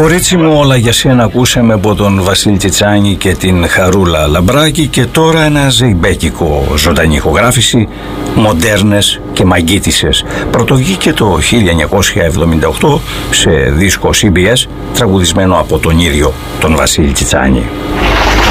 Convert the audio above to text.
Κορίτσι μου, όλα για σένα ακούσαμε από τον Βασίλη Τσιτσάνη και την Χαρούλα Λαμπράκη, και τώρα ένα ζεϊμπέκικο ζωντανή ηχογράφηση, μοντέρνες και μαγκίτισσες. Πρωτοβγήκε το 1978 σε δίσκο CBS, τραγουδισμένο από τον ίδιο τον Βασίλη Τσιτσάνη.